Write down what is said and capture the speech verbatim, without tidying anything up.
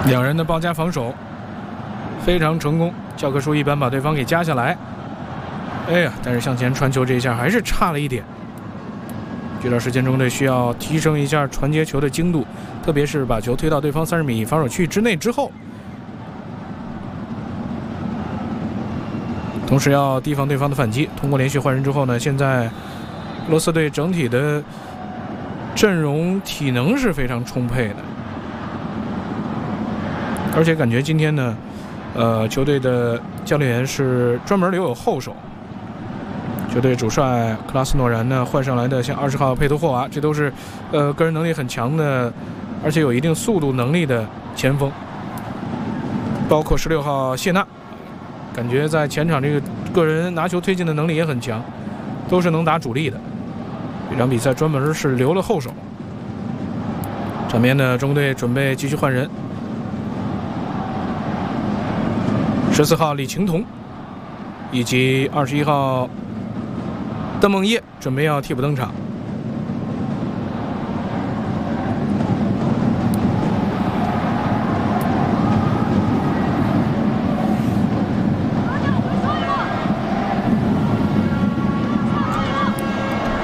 两人的包夹防守非常成功，教科书一般把对方给夹下来。哎呀，但是向前传球这一下还是差了一点。这段时间中队需要提升一下传接球的精度，特别是把球推到对方三十米防守区域之内之后，同时要提防对方的反击。通过连续换人之后呢，现在俄罗斯队整体的阵容体能是非常充沛的，而且感觉今天呢，呃，球队的教练员是专门留有后手。球队主帅克拉斯诺然呢换上来的像二十号佩托霍娃，这都是呃个人能力很强的，而且有一定速度能力的前锋，包括十六号谢纳，感觉在前场这个个人拿球推进的能力也很强，都是能打主力的。这场比赛专门是留了后手。场边呢，中国队准备继续换人，十四号李晴彤以及二十一号邓梦叶准备要替补登场。